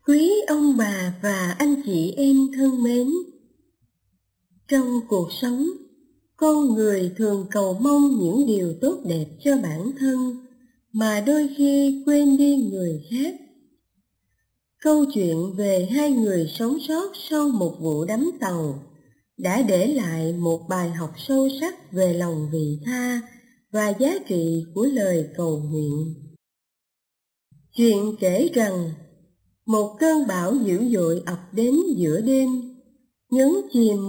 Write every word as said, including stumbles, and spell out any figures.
Quý ông bà và anh chị em thân mến, trong cuộc sống, con người thường cầu mong những điều tốt đẹp cho bản thân, mà đôi khi quên đi người khác. Câu chuyện về hai người sống sót sau một vụ đắm tàu đã để lại một bài học sâu sắc về lòng vị tha và giá trị của lời cầu nguyện. Chuyện kể rằng, một cơn bão dữ dội ập đến giữa đêm, nhấn chìm